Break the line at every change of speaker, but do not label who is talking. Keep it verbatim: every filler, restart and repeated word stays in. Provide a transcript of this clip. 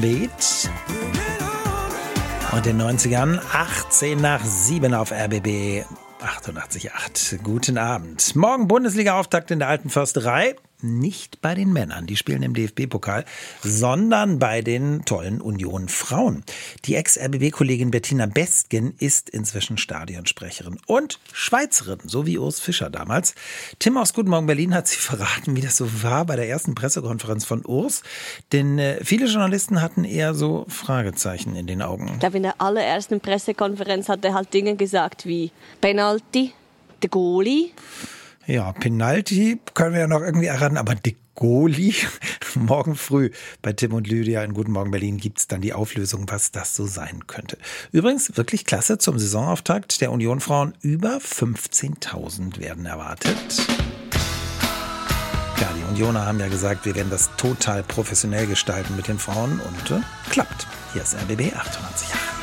Drumbeat. Und in den neunzigern achtzehn nach sieben auf R B B achtundachtzig Komma acht. Guten Abend. Morgen Bundesliga-Auftakt in der Alten Försterei. Nicht bei den Männern, die spielen im D F B-Pokal, sondern bei den tollen Union Frauen. Die Ex-R B B-Kollegin Bettina Bestgen ist inzwischen Stadionsprecherin und Schweizerin, so wie Urs Fischer damals. Tim aus Guten Morgen Berlin hat sie verraten, wie das so war bei der ersten Pressekonferenz von Urs. Denn äh, viele Journalisten hatten eher so Fragezeichen in den Augen.
Ich glaube, in der allerersten Pressekonferenz hat er halt Dinge gesagt wie Penalty, der Goalie.
Ja, Penalty können wir ja noch irgendwie erraten, aber De Goalie, morgen früh bei Tim und Lydia in Guten Morgen Berlin gibt's dann die Auflösung, was das so sein könnte. Übrigens, wirklich klasse zum Saisonauftakt der Union-Frauen. Über fünfzehntausend werden erwartet. Ja, die Unioner haben ja gesagt, wir werden das total professionell gestalten mit den Frauen und äh, klappt. Hier ist R B B achtundachtzig Komma acht.